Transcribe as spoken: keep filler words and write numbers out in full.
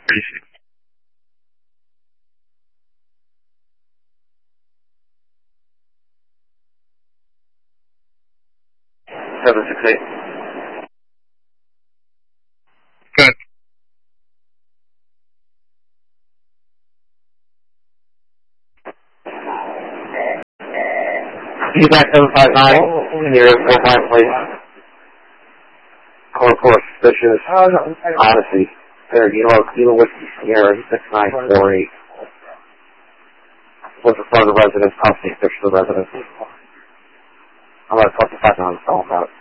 Seven six eight. Good. Feedback seven five nine. In the area four five, please. Core four suspicious. Odyssey. There, you know, Kilo Whiskey Sierra six nine four eight. Was in front of the residence. I'll take pictures of the residence. I'm going to talk to five on the phone about it.